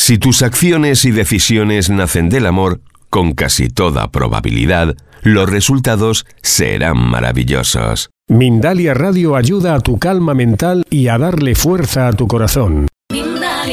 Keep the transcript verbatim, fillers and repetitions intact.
Si tus acciones y decisiones nacen del amor, con casi toda probabilidad, los resultados serán maravillosos. Mindalia Radio ayuda a tu calma mental y a darle fuerza a tu corazón.